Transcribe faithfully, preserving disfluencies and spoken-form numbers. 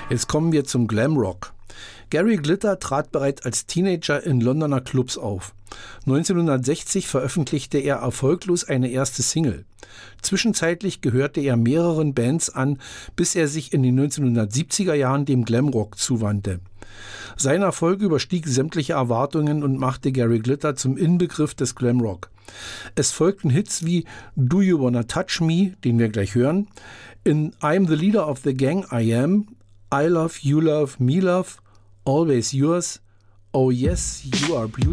Jetzt kommen wir zum Glamrock. Gary Glitter trat bereits als Teenager in Londoner Clubs auf. neunzehnhundertsechzig veröffentlichte er erfolglos eine erste Single. Zwischenzeitlich gehörte er mehreren Bands an, bis er sich in den neunzehnhundertsiebziger Jahren dem Glamrock zuwandte. Sein Erfolg überstieg sämtliche Erwartungen und machte Gary Glitter zum Inbegriff des Glamrock. Es folgten Hits wie Do You Wanna Touch Me, den wir gleich hören, in I'm the Leader of the Gang, I Am, I Love, You Love, Me Love, Always Yours, Oh Yes, You Are Beautiful.